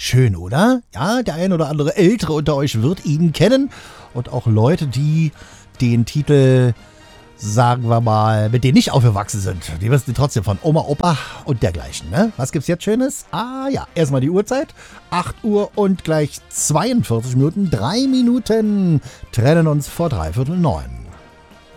Schön, oder? Ja, der ein oder andere Ältere unter euch wird ihn kennen. Und auch Leute, die den Titel, sagen wir mal, mit denen nicht aufgewachsen sind. Die wissen die trotzdem von Oma, Opa und dergleichen. Ne? Was gibt's jetzt Schönes? Ah ja, erstmal die Uhrzeit. 8 Uhr und gleich 42 Minuten. 3 Minuten trennen uns vor 8:45.